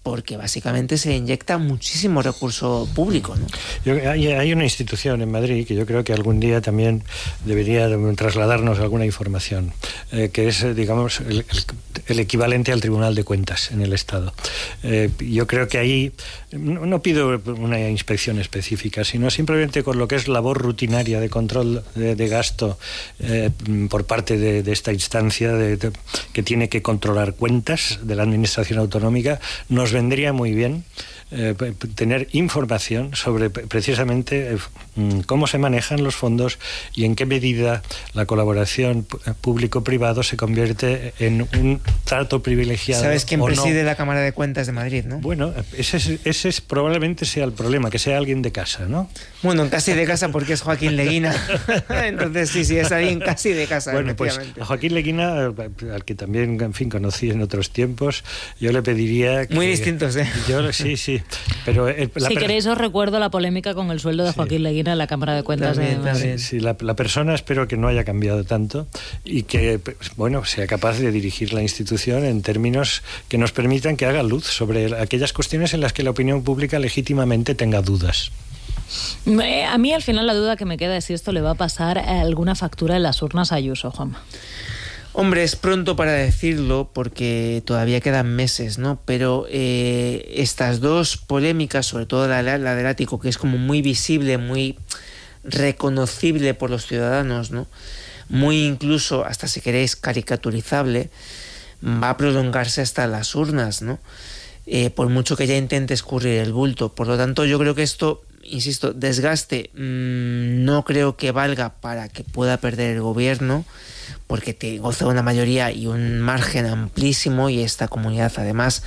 porque básicamente se inyecta muchísimo recurso público, ¿no? Hay una institución en Madrid que yo creo que algún día también debería trasladarnos alguna información, que es, digamos, el equivalente al Tribunal de Cuentas en el Estado. Yo creo que ahí no pido una inspección específica, sino simplemente con lo que es labor rutinaria de control de gasto por parte de esta instancia que tiene que controlar cuentas de la Administración Autonómica, nos vendría muy bien tener información sobre precisamente cómo se manejan los fondos y en qué medida la colaboración público-privado se convierte en un trato privilegiado. ¿Sabes quién preside no? la Cámara de Cuentas de Madrid, no? Bueno, ese probablemente sea el problema, que sea alguien de casa, ¿no? Bueno, casi de casa porque es Joaquín Leguina. Entonces sí, es alguien casi de casa. Bueno, pues a Joaquín Leguina, al que también, en fin, conocí en otros tiempos, yo le pediría... Muy distintos, ¿eh? Sí. Pero si queréis os recuerdo la polémica con el sueldo de Joaquín Leguina en la Cámara de Cuentas de Madrid. Sí, la persona espero que no haya cambiado tanto y que, bueno, sea capaz de dirigir la institución en términos que nos permitan que haga luz sobre aquellas cuestiones en las que la opinión pública legítimamente tenga dudas. A mí al final la duda que me queda es si esto le va a pasar alguna factura en las urnas a Ayuso, Juanma. Hombre, es pronto para decirlo porque todavía quedan meses, ¿no? Pero estas dos polémicas, sobre todo la del ático, que es como muy visible, muy reconocible por los ciudadanos, ¿no? Muy incluso, hasta si queréis, caricaturizable, va a prolongarse hasta las urnas, ¿no? Por mucho que ya intente escurrir el bulto. Por lo tanto, yo creo que esto, insisto, desgaste no creo que valga para que pueda perder el gobierno, porque te goza de una mayoría y un margen amplísimo, y esta comunidad además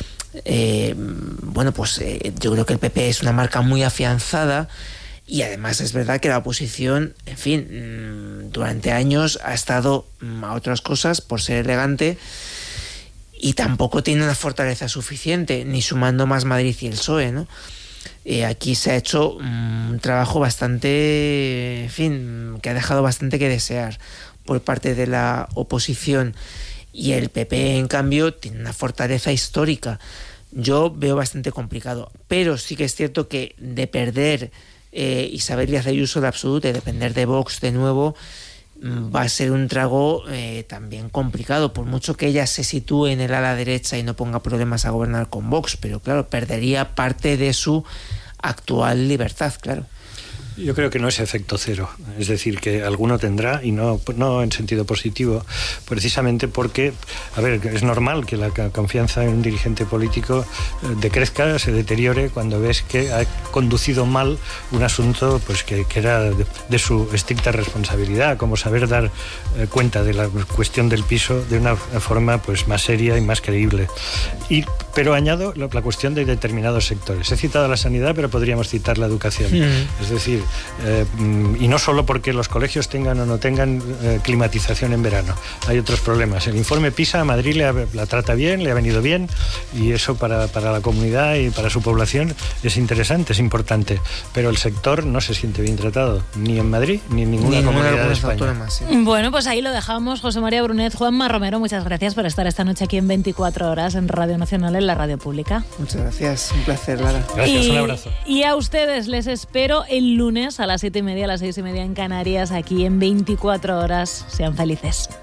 yo creo que el PP es una marca muy afianzada, y además es verdad que la oposición, en fin, durante años ha estado a otras cosas por ser elegante y tampoco tiene una fortaleza suficiente, ni sumando más Madrid y el PSOE, ¿no? Aquí se ha hecho un trabajo bastante, en fin, que ha dejado bastante que desear por parte de la oposición, y el PP en cambio tiene una fortaleza histórica. Yo veo bastante complicado, pero sí que es cierto que de perder Isabel Díaz Ayuso de absoluta y depender de Vox de nuevo va a ser un trago también complicado, por mucho que ella se sitúe en el ala derecha y no ponga problemas a gobernar con Vox, pero claro, perdería parte de su actual libertad, claro. Yo creo que no es efecto cero, es decir, que alguno tendrá, y no en sentido positivo, precisamente porque, a ver, es normal que la confianza en un dirigente político decrezca, se deteriore cuando ves que ha conducido mal un asunto pues que era de su estricta responsabilidad, como saber dar cuenta de la cuestión del piso de una forma pues más seria y más creíble. Pero añado la cuestión de determinados sectores. He citado la sanidad, pero podríamos citar la educación. Es decir, y no solo porque los colegios tengan o no tengan climatización en verano. Hay otros problemas. El informe PISA a Madrid la trata bien, le ha venido bien, y eso para la comunidad y para su población es interesante, es importante. Pero el sector no se siente bien tratado, ni en Madrid, ni en ninguna comunidad de España. Autónomas, sí. Bueno, pues ahí lo dejamos. José María Brunet, Juanma Romero, muchas gracias por estar esta noche aquí en 24 horas en Radio Nacional, en la radio pública. Muchas gracias, un placer, Lara. Gracias, un abrazo. Y a ustedes les espero el lunes a las 7:30, a las 6:30 en Canarias, aquí en 24 horas. Sean felices.